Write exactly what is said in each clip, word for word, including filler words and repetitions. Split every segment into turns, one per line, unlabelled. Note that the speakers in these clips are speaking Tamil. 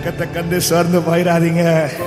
நெருக்கத்தை கண்டு சோர்ந்து போயிடாதீங்க.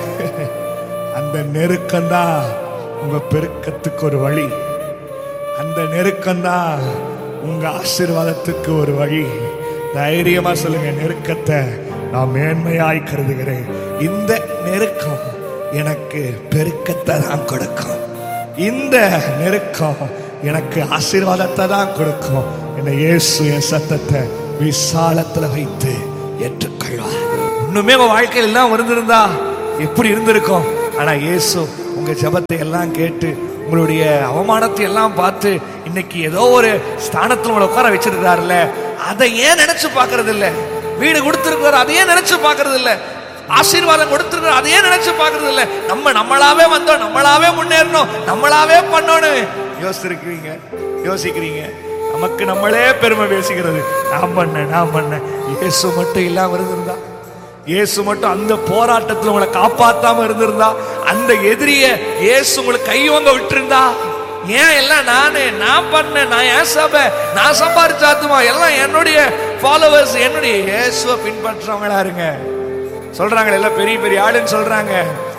அந்த நெருக்கம்தான் உங்க பெருக்கத்துக்கு ஒரு வழி. அந்த நெருக்கம்தான் உங்க ஆசீர்வாதத்துக்கு ஒரு வழி. தைரியமா சொல்லுங்க, நெருக்கத்தை நான் மேன்மையாய் கருதுகிறேன். இந்த நெருக்கம் எனக்கு பெருக்கத்தை தான் கொடுக்கும். இந்த நெருக்கம் எனக்கு ஆசீர்வாதத்தை தான் கொடுக்கும். என்ன இயேசு என் சத்தத்தை விசாலத்துல வைத்து ஏற்றுக்கொள்வார். இன்னுமே உங்க வாழ்க்கையில் எல்லாம் இருந்திருந்தா எப்படி இருந்திருக்கும்? ஆனா இயேசு உங்க ஜெபத்தை எல்லாம் கேட்டு உங்களுடைய அவமானத்தை எல்லாம் பார்த்து இன்னைக்கு ஏதோ ஒரு ஸ்தானத்துல உங்களை உட்கார வச்சிருக்காருல்ல, அதை ஏன் நினைச்சு பாக்குறது இல்ல? வீடு கொடுத்திருக்காரு, அதையே நினைச்சு பாக்குறது இல்ல? ஆசீர்வாதம் கொடுத்திருக்காரு, அதையே நினைச்சு பாக்குறது இல்ல? நம்ம நம்மளாவே வந்தோம், நம்மளாவே முன்னேறணும், நம்மளாவே பண்ணணும் யோசிச்சிருக்கிறீங்க, யோசிக்கிறீங்க. நமக்கு நம்மளே பெருமை பேசிக்கிறது, நான் பண்ண நான் பண்ண. இயேசு மட்டும் இல்லாம இருந்திருந்தா, இயேசு மட்டும் அந்த போராட்டத்தில் உங்களை காப்பாத்தாம இருந்திருந்தா, அந்த எதிரிய இயேசு உங்களுக்கு கையோங்க விட்டுருந்தா, ஏன் எல்லாம் நானு நான் பண்ண, நான் ஏன் சபை, நான் சம்பாதிச்சாத்துமா, எல்லாம் என்னுடைய ஃபாலோவர்ஸ், என்னுடைய இயேசுவை பின்பற்றவங்களா இருங்க. சொல்றாங்க எல்லாம் பெரிய பெரிய ஆளுன்னு சொல்றாங்க,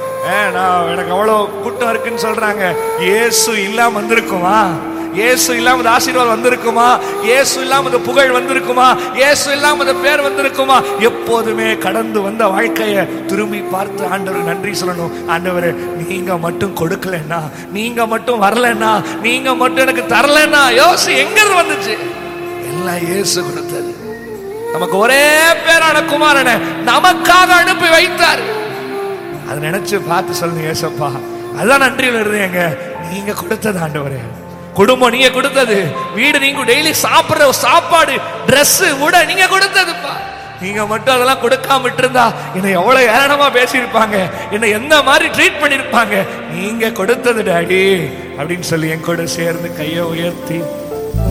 நான் எனக்கு அவ்வளவு கூட்டம் இருக்குன்னு சொல்றாங்க. இயேசு இல்லாம வந்திருக்குமா? இயேசு இல்லாம அந்த ஆசீர்வாதம் வந்திருக்குமா? இயேசு இல்லாம அந்த புகழ் வந்திருக்குமா? இயேசு இல்லாம அந்த பேர் வந்திருக்குமா? எப்போதுமே கடந்து வந்த வாழ்க்கைய திரும்பி பார்த்து ஆண்டவருக்கு நன்றி சொல்லணும். ஆண்டவரே, நீங்க மட்டும் கொடுக்கலன்னா, நீங்க மட்டும் வரலன்னா, நீங்க மட்டும் எனக்கு தரலன்னா, யோசி எங்க இருந்து வந்துச்சு? எல்லாம் இயேசு கொடுத்தது. நமக்கு ஒரே பேரான குமாரனை நமக்காக அனுப்பி வைத்தார். அதை நினைச்சு பார்த்து சொல்லுங்க, ஏசப்பா அதான் நன்றியில் இருந்தேங்க. நீங்க கொடுத்தது ஆண்டவரே, குடும்பம் நீங்க கொடுத்தது, வீடு நீங்க டெய்லி சாப்பிடுற சாப்பாடு, டிரெஸ் கூட நீங்க கொடுத்ததுப்பா. நீங்க மட்டும் அதெல்லாம் கொடுக்காம விட்டுருந்தா என்னை எவ்வளவு ஏளனமா பேசியிருப்பாங்க, என்னை எந்த மாதிரி ட்ரீட் பண்ணிருப்பாங்க. நீங்க கொடுத்தது டாடி அப்படின்னு சொல்லி என் கூட சேர்ந்து கையை உயர்த்தி